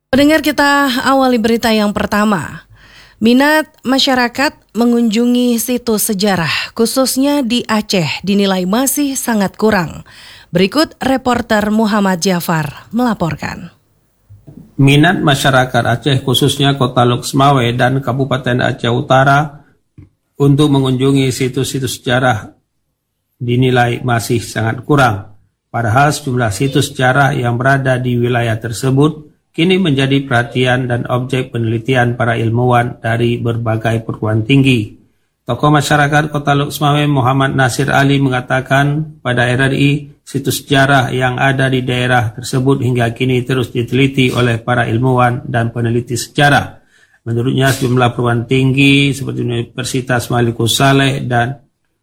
Pendengar, kita awali berita yang pertama. Minat masyarakat mengunjungi situs sejarah, khususnya di Aceh, dinilai masih sangat kurang. Berikut reporter Muhammad Jafar melaporkan. Minat masyarakat Aceh, khususnya Kota Loksmawe dan Kabupaten Aceh Utara, untuk mengunjungi situs-situs sejarah dinilai masih sangat kurang. Padahal sejumlah situs sejarah yang berada di wilayah tersebut kini menjadi perhatian dan objek penelitian para ilmuwan dari berbagai perguruan tinggi. Tokoh masyarakat Kota Loksmawe Muhammad Nasir Ali mengatakan pada RRI situs sejarah yang ada di daerah tersebut hingga kini terus diteliti oleh para ilmuwan dan peneliti sejarah. Menurutnya sejumlah perguruan tinggi seperti Universitas Malikus Saleh dan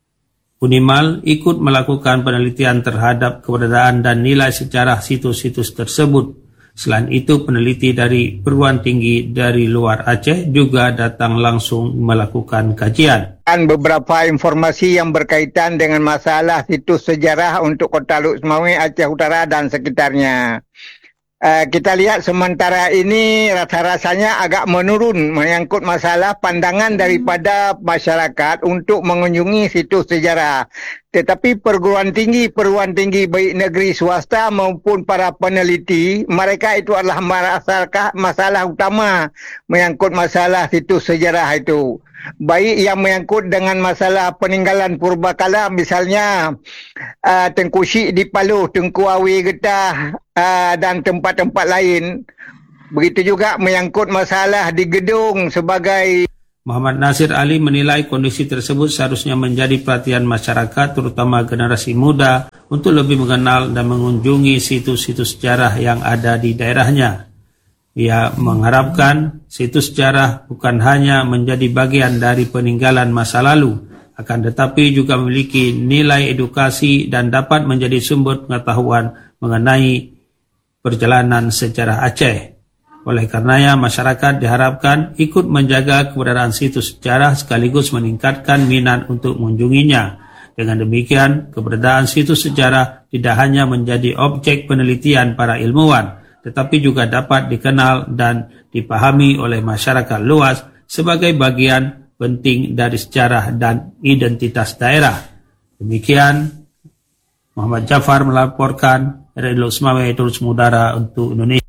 Unimal ikut melakukan penelitian terhadap keberadaan dan nilai sejarah situs-situs tersebut. Selain itu, peneliti dari perguruan tinggi dari luar Aceh juga datang langsung melakukan kajian. Beberapa informasi yang berkaitan dengan masalah situs sejarah untuk Kota Loksmawe, Aceh Utara dan sekitarnya. Kita lihat sementara ini rasa-rasanya agak menurun menyangkut masalah pandangan daripada masyarakat untuk mengunjungi situs sejarah. Tetapi perguruan tinggi baik negeri swasta maupun para peneliti, mereka itu adalah masalah utama menyangkut masalah situs sejarah itu. Baik yang menyangkut dengan masalah peninggalan purbakala, misalnya Tengku Syek di Paluh, Tengku Awi Getah dan tempat-tempat lain. Begitu juga menyangkut masalah di gedung sebagai. Muhammad Nasir Ali menilai kondisi tersebut seharusnya menjadi perhatian masyarakat, terutama generasi muda, untuk lebih mengenal dan mengunjungi situs-situs sejarah yang ada di daerahnya. Ia mengharapkan situs sejarah bukan hanya menjadi bagian dari peninggalan masa lalu, akan tetapi juga memiliki nilai edukasi dan dapat menjadi sumber pengetahuan mengenai perjalanan sejarah Aceh. Oleh karenanya, masyarakat diharapkan ikut menjaga keberadaan situs sejarah sekaligus meningkatkan minat untuk mengunjunginya. Dengan demikian, keberadaan situs sejarah tidak hanya menjadi objek penelitian para ilmuwan, tetapi juga dapat dikenal dan dipahami oleh masyarakat luas sebagai bagian penting dari sejarah dan identitas daerah. Demikian, Muhammad Jafar melaporkan dari Loksmawe terus mengudara untuk Indonesia.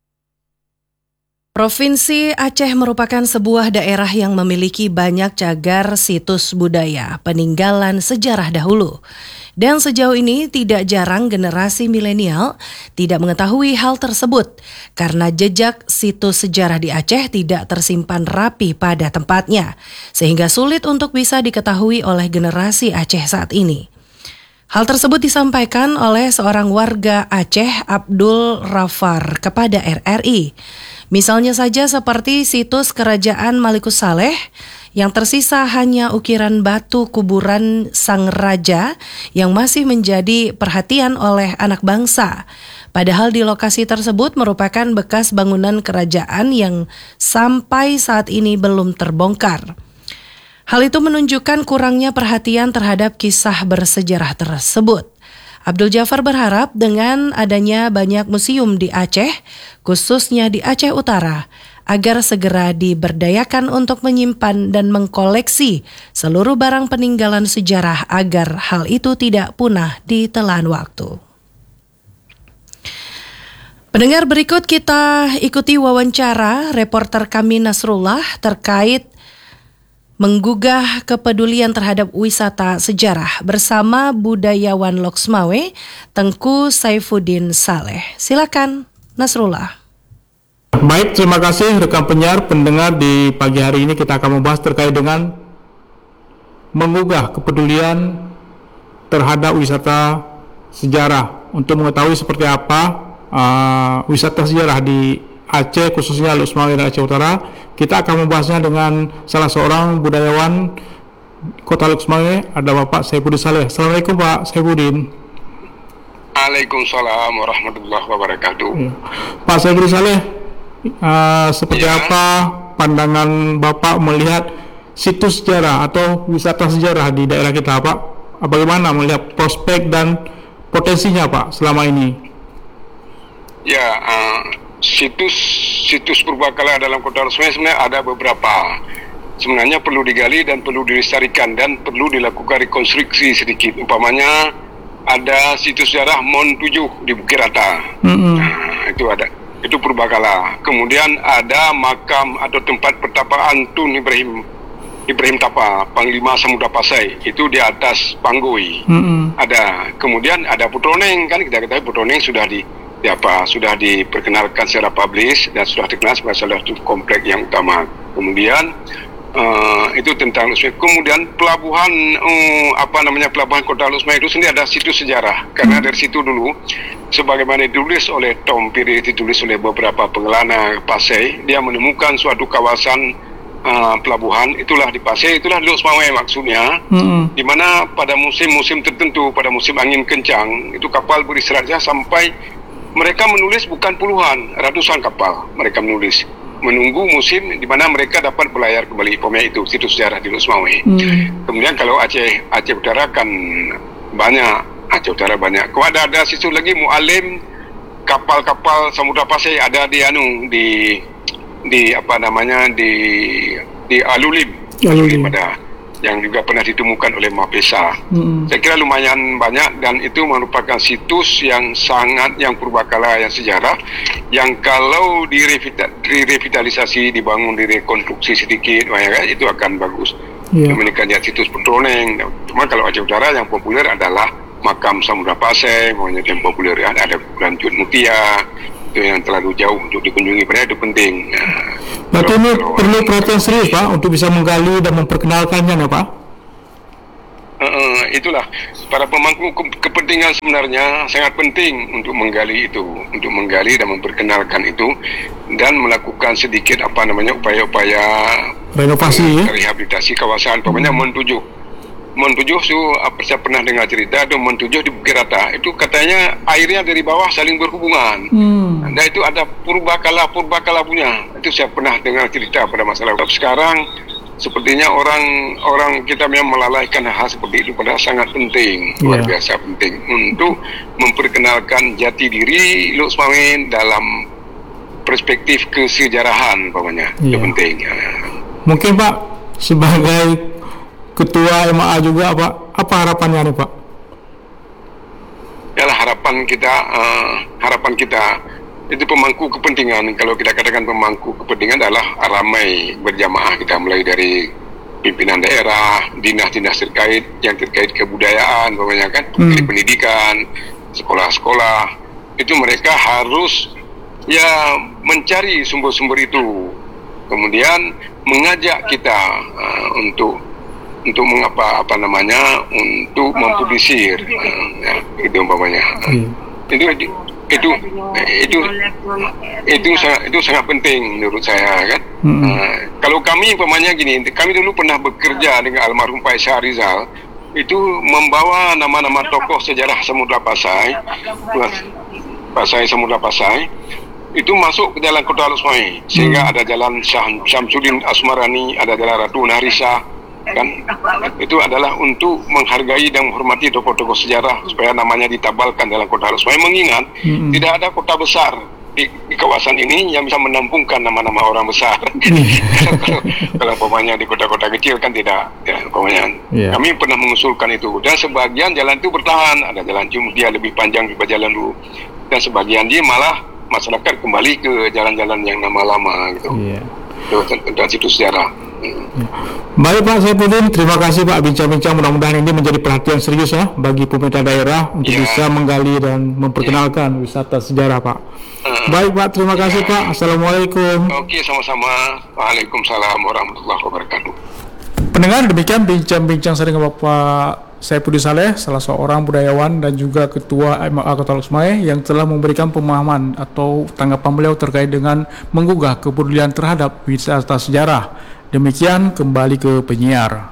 Provinsi Aceh merupakan sebuah daerah yang memiliki banyak cagar situs budaya, peninggalan sejarah dahulu. Dan sejauh ini tidak jarang generasi milenial tidak mengetahui hal tersebut karena jejak situs sejarah di Aceh tidak tersimpan rapi pada tempatnya, sehingga sulit untuk bisa diketahui oleh generasi Aceh saat ini. Hal tersebut disampaikan oleh seorang warga Aceh, Abdul Rafar, kepada RRI. Misalnya saja seperti situs Kerajaan Malikus Saleh yang tersisa hanya ukiran batu kuburan sang raja yang masih menjadi perhatian oleh anak bangsa. Padahal di lokasi tersebut merupakan bekas bangunan kerajaan yang sampai saat ini belum terbongkar. Hal itu menunjukkan kurangnya perhatian terhadap kisah bersejarah tersebut. Abdul Jafar berharap dengan adanya banyak museum di Aceh, khususnya di Aceh Utara, agar segera diberdayakan untuk menyimpan dan mengkoleksi seluruh barang peninggalan sejarah agar hal itu tidak punah di telan waktu. Pendengar, berikut kita ikuti wawancara reporter kami Nasrullah terkait menggugah kepedulian terhadap wisata sejarah bersama budayawan Loksmawe, Tengku Saifuddin Saleh. Silakan, Nasrullah. Baik, terima kasih rekan penyiar, pendengar. Di pagi hari ini kita akan membahas terkait dengan menggugah kepedulian terhadap wisata sejarah. Untuk mengetahui seperti apa wisata sejarah di Aceh, khususnya Loksmawe dan Aceh Utara, kita akan membahasnya dengan salah seorang budayawan Kota Loksmawe, ada Bapak Saifuddin Saleh. Assalamualaikum Pak Saifuddin. Waalaikumsalam warahmatullahi wabarakatuh. Pak Saifuddin Saleh, seperti apa pandangan Bapak melihat situs sejarah atau wisata sejarah di daerah kita, Pak? Bagaimana melihat prospek dan potensinya, Pak, selama ini? Ya, situs purbakala dalam Kota Lok Semawai sebenarnya ada beberapa. Sebenarnya perlu digali dan perlu dilestarikan dan perlu dilakukan rekonstruksi sedikit. Umpamanya ada situs sejarah Mon 7 di Bukit Rata. Itu ada. Itu purbakala. Kemudian ada makam atau tempat pertapaan Tun Ibrahim Tapa, Panglima Samudra Pasai. Itu di atas Panggoi. Ada. Kemudian ada Putroneng, kan kita ketahui Putroneng sudah diperkenalkan secara publis dan sudah dikenal sebagai salah satu komplek yang utama. Kemudian itu tentang Lok Semawai. Kemudian pelabuhan pelabuhan Kota Lok Semawai itu sendiri ada situs sejarah, karena dari situ dulu sebagaimana ditulis oleh Tom Piri, ditulis oleh beberapa pengelana Pasai, dia menemukan suatu kawasan pelabuhan, itulah di Pasai, itulah di Lok Semawai maksudnya, di mana pada musim-musim tertentu, pada musim angin kencang, itu kapal beristirahatnya sampai mereka menulis bukan puluhan, ratusan kapal mereka menulis, menunggu musim di mana mereka dapat berlayar kembali. Pokoknya itu situs sejarah di Lok Semawai. Kemudian kalau Aceh Utara kan banyak, Aceh Utara banyak. Kalau ada situ lagi Mualim, kapal-kapal Samudra Pasai ada di Alulim ada, yang juga pernah ditemukan oleh Mapesa. Saya kira lumayan banyak, dan itu merupakan situs yang purbakala, yang sejarah, yang kalau direvitalisasi, dibangun, direkonstruksi sedikit, itu akan bagus. Mereka lihat situs Putroneng. Cuma kalau Aceh Utara yang populer adalah makam Samudra Pasai, yang populer ada Lanjut Mutia, itu yang terlalu jauh untuk dikunjungi, padahal itu penting. Berarti ini perlu perhatian serius Pak untuk bisa menggali dan memperkenalkannya ya Pak? Itulah para pemangku kepentingan sebenarnya sangat penting untuk menggali dan memperkenalkan itu, dan melakukan sedikit upaya-upaya renovasi, rehabilitasi kawasan. Umpamanya Mon 7 saya pernah dengar cerita itu Mon 7 di Bukit Rata, itu katanya airnya dari bawah saling berhubungan. Dan itu ada purbakala punya. Itu saya pernah dengar cerita pada masa lalu. Sekarang sepertinya orang kita memang melalaikan hal seperti itu, padahal sangat penting, luar biasa penting untuk memperkenalkan jati diri Lok Semawai dalam perspektif kesejarahan, umpamanya. Itu penting. Mungkin Pak sebagai Ketua MAA juga Pak, apa harapannya nih Pak? Yalah, harapan kita itu pemangku kepentingan. Kalau kita katakan pemangku kepentingan adalah ramai berjamaah, kita mulai dari pimpinan daerah, dinas-dinas terkait yang terkait kebudayaan, pokoknya kan, pendidikan, sekolah-sekolah, itu mereka harus mencari sumber-sumber itu, kemudian mengajak kita untuk untuk mempublisir, itu umpamanya. Itu sangat penting menurut saya, kan. Kalau kami umpamanya gini, kami dulu pernah bekerja dengan almarhum Pak Syah Rizal, itu membawa nama-nama tokoh sejarah Samudra Pasai, Samudra Pasai, itu masuk ke jalan Kota Lok Semawai, sehingga ada jalan Syamsuddin Asmarani, ada jalan Ratu Naharisa, kan. Itu adalah untuk menghargai dan menghormati tokoh-tokoh sejarah, supaya namanya ditabalkan dalam Kota Lok Semawai, mengingat tidak ada kota besar di kawasan ini yang bisa menampungkan nama-nama orang besar. Kalau umpamanya di kota-kota kecil kan tidak, umpamanya. Kami pernah mengusulkan itu, dan sebagian jalan itu bertahan, ada jalan dia lebih panjang daripada jalan dulu, dan sebagian dia malah masyarakat kembali ke jalan-jalan yang nama lama gitu. Itu tentang situs sejarah. Baik Pak Saifuddin, terima kasih Pak bincang-bincang, mudah-mudahan ini menjadi perhatian serius ya bagi pemerintah daerah untuk bisa menggali dan memperkenalkan wisata sejarah Pak. Baik Pak, terima kasih Pak. Assalamualaikum. Oke, sama-sama. Waalaikumsalam warahmatullahi wabarakatuh. Pendengar, demikian bincang-bincang saya dengan Bapak Saifuddin Saleh, salah seorang budayawan dan juga Ketua MAA Kota Lok Semawai, yang telah memberikan pemahaman atau tanggapan beliau terkait dengan menggugah kepedulian terhadap wisata sejarah. Demikian, kembali ke penyiar.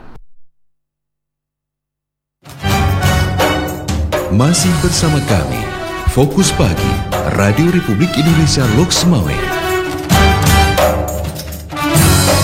Masih bersama kami, Fokus Pagi, Radio Republik Indonesia Lok Semawai.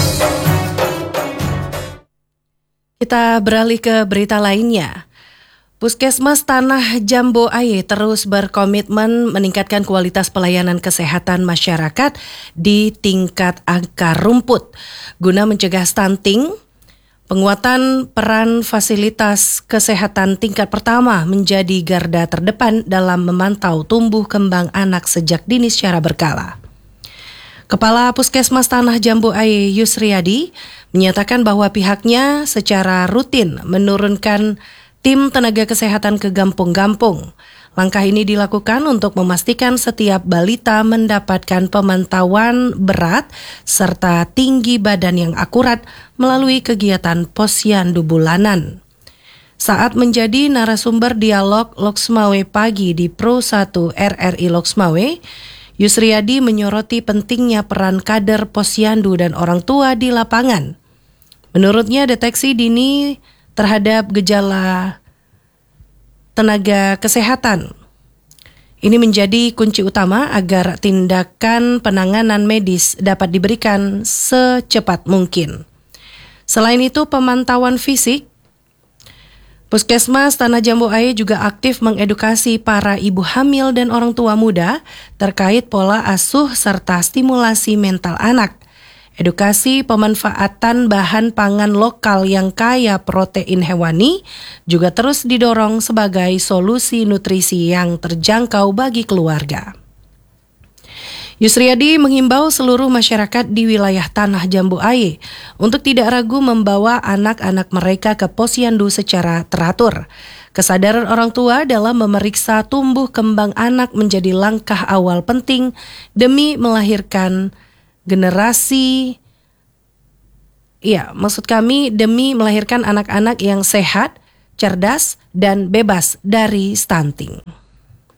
Kita beralih ke berita lainnya. Puskesmas Tanah Jambu Aye terus berkomitmen meningkatkan kualitas pelayanan kesehatan masyarakat di tingkat akar rumput guna mencegah stunting. Penguatan peran fasilitas kesehatan tingkat pertama menjadi garda terdepan dalam memantau tumbuh kembang anak sejak dini secara berkala. Kepala Puskesmas Tanah Jambu Aye Yusriyadi menyatakan bahwa pihaknya secara rutin menurunkan tim tenaga kesehatan ke kampung-kampung. Langkah ini dilakukan untuk memastikan setiap balita mendapatkan pemantauan berat serta tinggi badan yang akurat melalui kegiatan posyandu bulanan. Saat menjadi narasumber dialog Loksmawe pagi di Pro 1 RRI Loksmawe, Yusriyadi menyoroti pentingnya peran kader posyandu dan orang tua di lapangan. Menurutnya deteksi dini terhadap gejala tenaga kesehatan ini menjadi kunci utama agar tindakan penanganan medis dapat diberikan secepat mungkin. Selain itu, pemantauan fisik, Puskesmas Tanah Jambu Aye juga aktif mengedukasi para ibu hamil dan orang tua muda terkait pola asuh serta stimulasi mental anak. Edukasi pemanfaatan bahan pangan lokal yang kaya protein hewani juga terus didorong sebagai solusi nutrisi yang terjangkau bagi keluarga. Yusriyadi menghimbau seluruh masyarakat di wilayah Tanah Jambu Aye untuk tidak ragu membawa anak-anak mereka ke posyandu secara teratur. Kesadaran orang tua dalam memeriksa tumbuh kembang anak menjadi langkah awal penting demi melahirkan generasi, demi melahirkan anak-anak yang sehat, cerdas, dan bebas dari stunting.